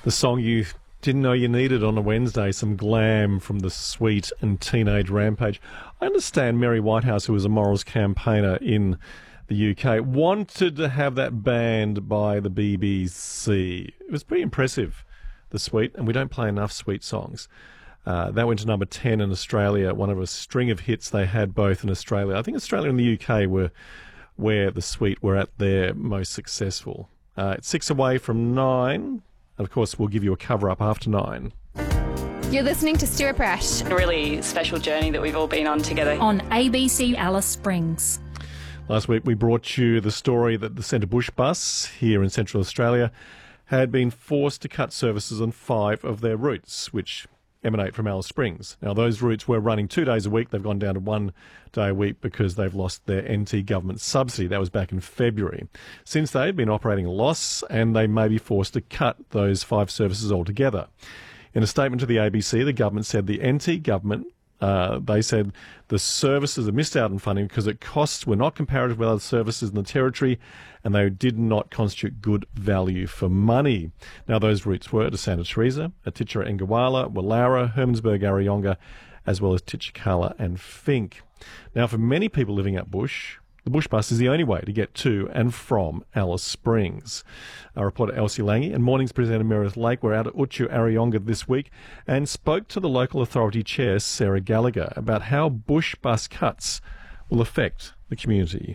The song you didn't know you needed on a Wednesday, some glam from the Sweet and Teenage Rampage. I understand Mary Whitehouse, who was a morals campaigner in the UK, wanted to have that banned by the BBC. It was pretty impressive, the Sweet, and we don't play enough Sweet songs. That went to number 10 in Australia, one of a string of hits they had both in Australia. I think Australia and the UK were where the Sweet were at their most successful. It's 6 away from 9. And of course, we'll give you a cover-up after 9. You're listening to Stuart Brash. A really special journey that we've all been on together. On ABC Alice Springs. Last week we brought you the story that the Centre Bush bus here in Central Australia had been forced to cut services on 5 of their routes, which emanate from Alice Springs. Now, those routes were running 2 days a week. They've gone down to 1 day a week because they've lost their NT government subsidy. That was back in February. Since they've been operating a loss, and they may be forced to cut those 5 services altogether. In a statement to the ABC, the government said the NT government, they said the services have missed out on funding because its costs were not comparative with other services in the territory, and they did not constitute good value for money. Now, those routes were to Santa Teresa, Atitjara Engawala, Wallara, Hermannsburg, Arayonga, as well as Titchakala and Fink. Now, for many people living at Bush, the Bush bus is the only way to get to and from Alice Springs. Our reporter Elsie Lange and Mornings presenter Meredith Lake were out at Utju Arayonga this week and spoke to the local authority chair, Sarah Gallagher, about how Bush bus cuts will affect the community.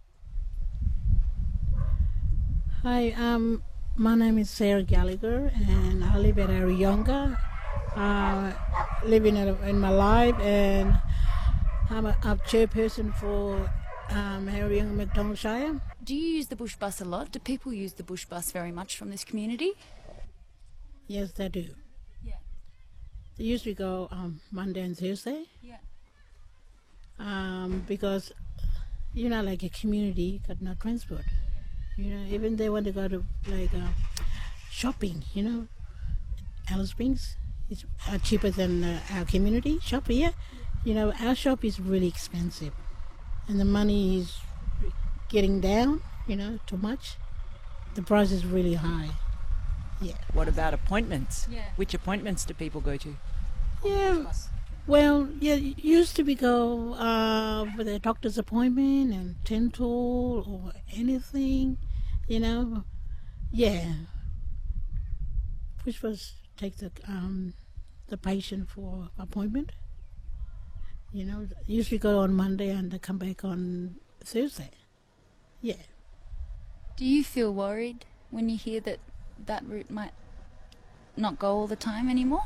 Hi, my name is Sarah Gallagher and I live at Arayonga. Living in my life, and I'm a chairperson for Arayonga Macdonald Shire. Do you use the Bush bus a lot? Do people use the Bush bus very much from this community? Yes, they do. Yeah. They usually go Monday and Thursday. Yeah. Because, like a community got no transport. Even they want to go to shopping, Alice Springs is cheaper than our community shop here. Our shop is really expensive and the money is getting down, too much. The price is really high. Yeah. What about appointments? Yeah. Which appointments do people go to? Yeah. Well, it used to be go for the doctor's appointment and dental or anything, Yeah. Which was take the patient for appointment. Usually go on Monday and they come back on Thursday. Yeah. Do you feel worried when you hear that that route might not go all the time anymore?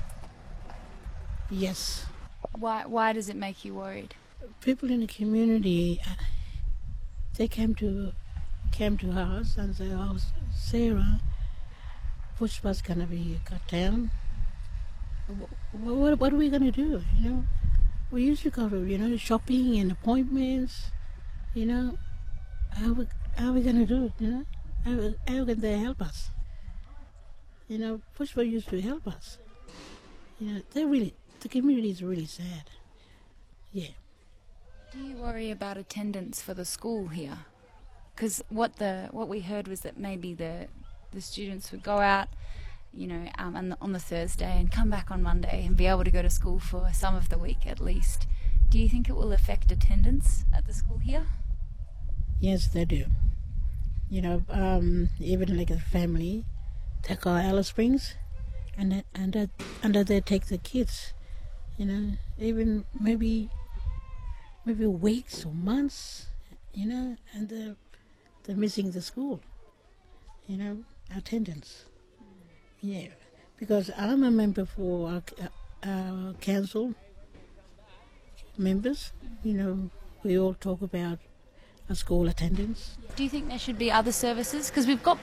Yes. Why does it make you worried? People in the community, they came to us and said, "Oh, Sarah, Bush bus gonna be cut down. What are we gonna do? We usually go to shopping and appointments. How are we gonna do it? How can they help us? Bush bus used to help us. The community is really sad. Yeah. Do you worry about attendance for the school here? Because what we heard was that maybe the students would go out, on the Thursday and come back on Monday and be able to go to school for some of the week at least. Do you think it will affect attendance at the school here? Yes, they do. Even like a family, they go Alice Springs, and they take the kids. Even maybe weeks or months. And they're missing the school. Attendance. Yeah, because I'm a member for our council members. We all talk about our school attendance. Do you think there should be other services? Because we've got